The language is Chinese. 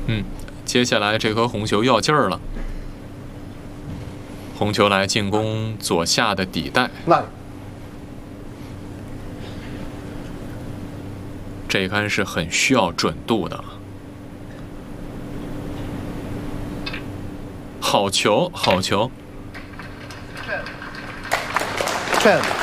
接下来这颗红球要劲儿了。红球来进攻左下的底带。这一杆是很需要准度的。好球，好球！ 10